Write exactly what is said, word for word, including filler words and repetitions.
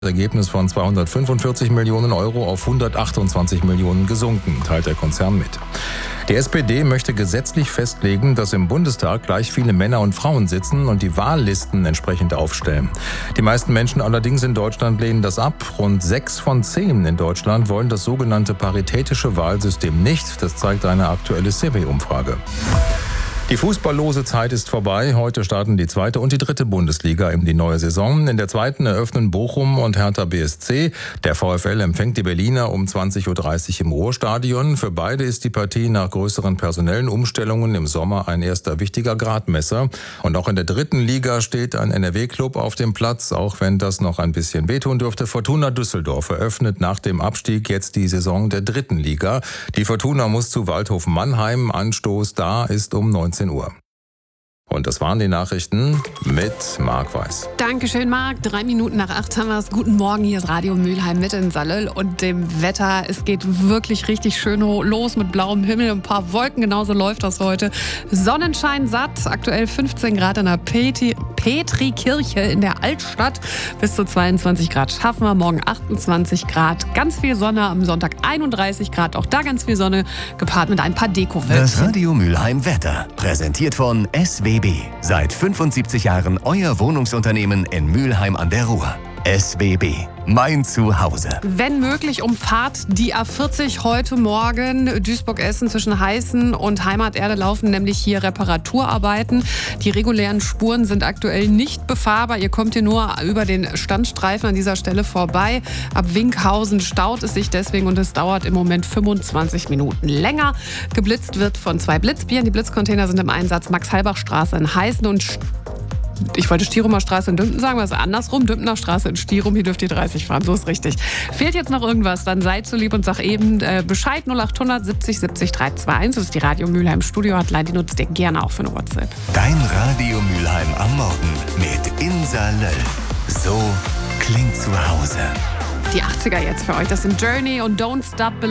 Ergebnis von zweihundertfünfundvierzig Millionen Euro auf hundertachtundzwanzig Millionen gesunken, teilt der Konzern mit. Die S P D möchte gesetzlich festlegen, dass im Bundestag gleich viele Männer und Frauen sitzen und die Wahllisten entsprechend aufstellen. Die meisten Menschen allerdings in Deutschland lehnen das ab. Rund sechs von zehn in Deutschland wollen das sogenannte paritätische Wahlsystem nicht. Das zeigt eine aktuelle C W-Umfrage. Die fußballlose Zeit ist vorbei. Heute starten die zweite und die dritte Bundesliga in die neue Saison. In der zweiten eröffnen Bochum und Hertha B S C. Der VfL empfängt die Berliner um zwanzig Uhr dreißig im Ruhrstadion. Für beide ist die Partie nach größeren personellen Umstellungen im Sommer ein erster wichtiger Gradmesser. Und auch in der dritten Liga steht ein N R W-Club auf dem Platz, auch wenn das noch ein bisschen wehtun dürfte. Fortuna Düsseldorf eröffnet nach dem Abstieg jetzt die Saison der dritten Liga. Die Fortuna muss zu Waldhof Mannheim. Anstoß da ist um neunzehn Uhr. Und das waren die Nachrichten mit Marc Weiß. Dankeschön, Marc. Drei Minuten nach acht haben wir es. Guten Morgen, hier ist Radio Mülheim mit in Sallel und dem Wetter. Es geht wirklich richtig schön los mit blauem Himmel und ein paar Wolken. Genauso läuft das heute. Sonnenschein satt. Aktuell fünfzehn Grad in der Petri, Petrikirche in der Altstadt. Bis zu zweiundzwanzig Grad schaffen wir. Morgen achtundzwanzig Grad. Ganz viel Sonne. Am Sonntag einunddreißig Grad. Auch da ganz viel Sonne, gepaart mit ein paar Dekowölkchen. Das Radio Mülheim Wetter. Präsentiert von S W B. Seit fünfundsiebzig Jahren euer Wohnungsunternehmen in Mülheim an der Ruhr. S W B. Mein Zuhause. Wenn möglich, umfahrt die A vierzig heute Morgen. Duisburg-Essen zwischen Heißen und Heimaterde laufen nämlich hier Reparaturarbeiten. Die regulären Spuren sind aktuell nicht befahrbar. Ihr kommt hier nur über den Standstreifen an dieser Stelle vorbei. Ab Winkhausen staut es sich deswegen und es dauert im Moment fünfundzwanzig Minuten länger. Geblitzt wird von zwei Blitzbieren. Die Blitzcontainer sind im Einsatz. Max-Halbach-Straße in Heißen und St- Ich wollte Stierumer Straße in Dümpen sagen, aber es ist andersrum. Dümpener Straße in Stierum, hier dürft ihr dreißig fahren, so ist richtig. Fehlt jetzt noch irgendwas, dann seid so lieb und sag eben äh, Bescheid. null acht hundert siebzig siebzig dreihundertzweiundundzwanzig. Das ist die Radio Mülheim Studio Hotline, die nutzt ihr gerne auch für eine WhatsApp. Dein Radio Mülheim am Morgen mit Insa Löll. So klingt zu Hause. Die achtziger jetzt für euch, das sind Journey und Don't Stop Believing.